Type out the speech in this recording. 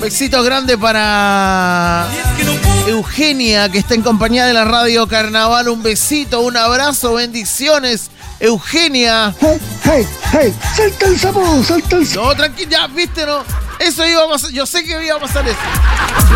Besitos grandes para Eugenia, que está en compañía de la Radio Carnaval. Un besito, un abrazo, bendiciones, Eugenia. Hey, salta el sapo, salta el sapo. No, tranquilo, ya, viste, no. Eso iba a pasar, yo sé que iba a pasar eso.